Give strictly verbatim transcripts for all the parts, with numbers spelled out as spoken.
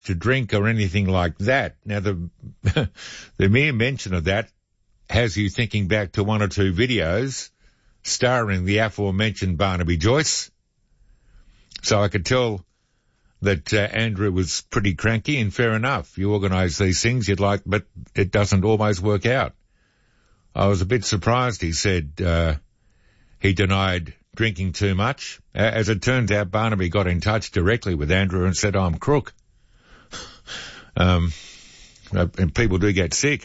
to drink or anything like that. Now, the the mere mention of that has you thinking back to one or two videos starring the aforementioned Barnaby Joyce. So I could tell that uh, Andrew was pretty cranky, and fair enough. You organise these things you'd like, but it doesn't always work out. I was a bit surprised he said uh, he denied drinking too much. As it turns out, Barnaby got in touch directly with Andrew and said, I'm crook. um, and people do get sick.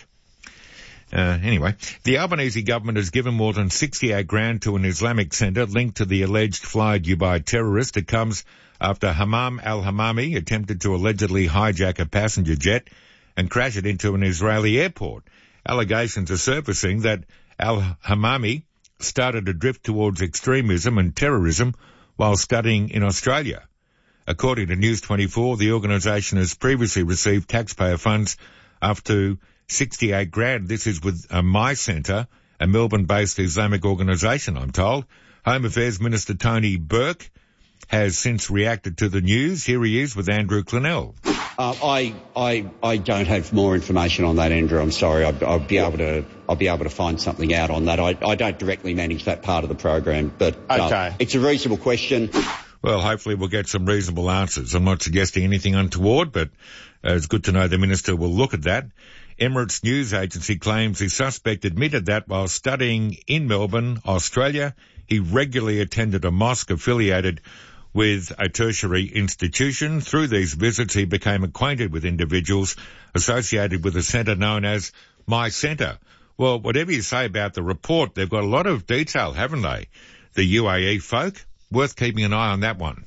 Uh, anyway, the Albanese government has given more than sixty-eight grand to an Islamic centre linked to the alleged Fly Dubai terrorist. It comes after Hammam al-Hammami attempted to allegedly hijack a passenger jet and crash it into an Israeli airport. Allegations are surfacing that al-Hammami started a drift towards extremism and terrorism while studying in Australia. According to News twenty-four, the organisation has previously received taxpayer funds up to sixty-eight grand. This is with uh, My Centre, a Melbourne-based Islamic organisation, I'm told. Home Affairs Minister Tony Burke has since reacted to the news. Here he is with Andrew Clennell. Uh, I, I, I don't have more information on that, Andrew. I'm sorry. I'll, I'll be able to, I'll be able to find something out on that. I, I don't directly manage that part of the program, but uh, okay. It's a reasonable question. Well, hopefully we'll get some reasonable answers. I'm not suggesting anything untoward, but uh, it's good to know the Minister will look at that. Emirates News Agency claims the suspect admitted that while studying in Melbourne, Australia, he regularly attended a mosque affiliated with a tertiary institution. Through these visits, he became acquainted with individuals associated with a centre known as My Centre. Well, whatever you say about the report, they've got a lot of detail, haven't they? The U A E folk. Worth keeping an eye on that one.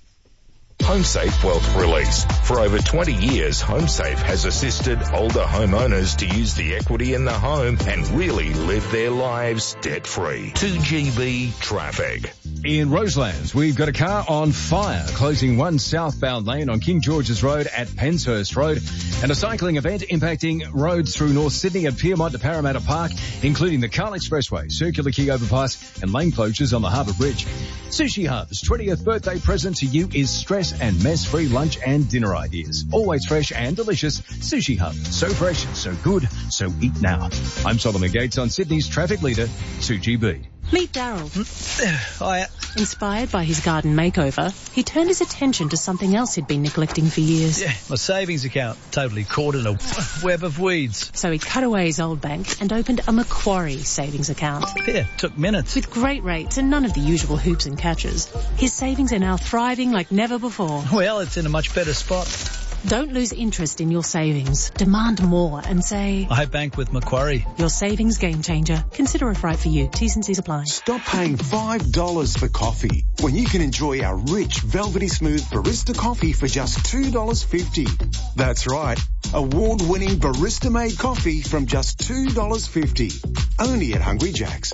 HomeSafe Wealth Release. For over twenty years, HomeSafe has assisted older homeowners to use the equity in the home and really live their lives debt-free. two G B traffic. In Roselands, we've got a car on fire, closing one southbound lane on King George's Road at Penshurst Road, and a cycling event impacting roads through North Sydney and Pyrmont to Parramatta Park, including the Carl Expressway, Circular Quay overpass, and lane closures on the Harbour Bridge. Sushi Hub's twentieth birthday present to you is stress and mess-free lunch and dinner ideas. Always fresh and delicious. Sushi Hub. So fresh, so good, so eat now. I'm Solomon Gates on Sydney's traffic leader, two G B. Meet Daryl. Hiya. Inspired by his garden makeover, he turned his attention to something else he'd been neglecting for years. Yeah, my savings account totally caught in a web of weeds. So he cut away his old bank and opened a Macquarie savings account. Yeah, took minutes. With great rates and none of the usual hoops and catches, his savings are now thriving like never before. Well, it's in a much better spot. Don't lose interest in your savings. Demand more and say, I bank with Macquarie. Your savings game changer. Consider if right for you. T's and C's apply. Stop paying five dollars for coffee when you can enjoy our rich, velvety smooth barista coffee for just two dollars fifty. That's right. Award-winning barista-made coffee from just two dollars fifty. Only at Hungry Jack's.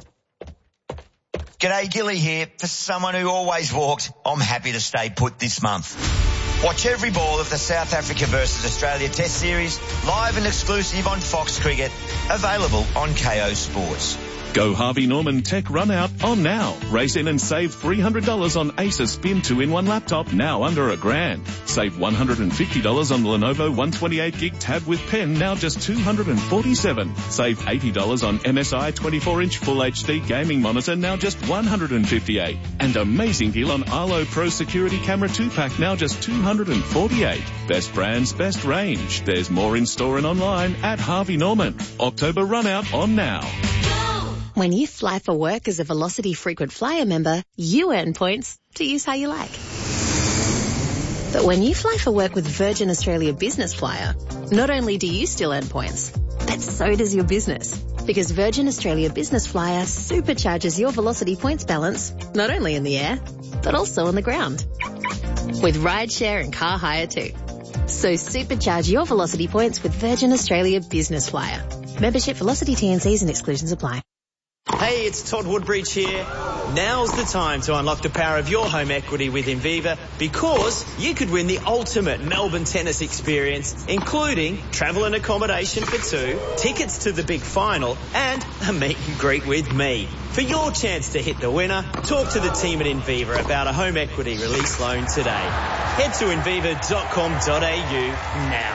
G'day, Gilly here. For someone who always walked, I'm happy to stay put this month. Watch every ball of the South Africa versus Australia Test Series, live and exclusive on Fox Cricket, available on K O Sports. Go Harvey Norman Tech Run Out on now. Race in and save three hundred dollars on Acer Spin two in one laptop, now under a grand. Save one hundred fifty dollars on Lenovo one twenty-eight gig tab with pen, now just two hundred forty-seven dollars. Save eighty dollars on M S I twenty-four inch Full H D gaming monitor, now just one hundred fifty-eight dollars. And amazing deal on Arlo Pro Security Camera two pack, now just two hundred forty-eight dollars. Best brands, best range. There's more in store and online at Harvey Norman. October Run Out on now. When you fly for work as a Velocity Frequent Flyer member, you earn points to use how you like. But when you fly for work with Virgin Australia Business Flyer, not only do you still earn points, but so does your business. Because Virgin Australia Business Flyer supercharges your Velocity points balance, not only in the air, but also on the ground. With rideshare and car hire too. So supercharge your Velocity points with Virgin Australia Business Flyer. Membership, Velocity T and Cs and exclusions apply. Hey, it's Todd Woodbridge here. Now's the time to unlock the power of your home equity with Inviva, because you could win the ultimate Melbourne tennis experience, including travel and accommodation for two, tickets to the big final, and a meet and greet with me. For your chance to hit the winner, talk to the team at Inviva about a home equity release loan today. Head to inviva dot com dot a u now.